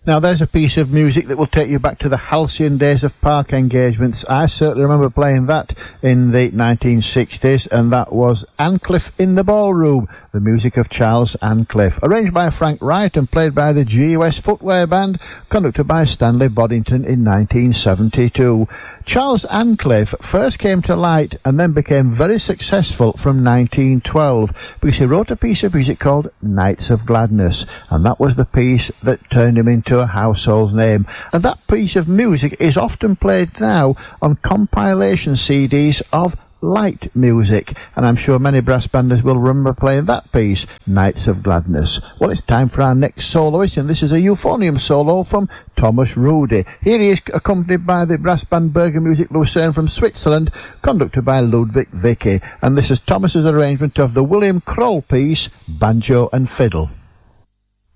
Now there's a piece of music that will take you back to the halcyon days of park engagements. I certainly remember playing that in the 1960s, and that was Ancliffe in the Ballroom, the music of Charles Ancliffe, arranged by Frank Wright and played by the GUS Footwear Band, conducted by Stanley Boddington in 1972. Charles Ancliffe first came to light and then became very successful from 1912 because he wrote a piece of music called Nights of Gladness, and that was the piece that turned him into a household name. And that piece of music is often played now on compilation CDs of light music, and I'm sure many brass banders will remember playing that piece, Nights of Gladness. Well, it's time for our next soloist, and this is a euphonium solo from Thomas Rudy. Here he is accompanied by the brass band Berger Music Lucerne from Switzerland, conducted by Ludwig Vicky, and this is Thomas's arrangement of the William Kroll piece, Banjo and Fiddle.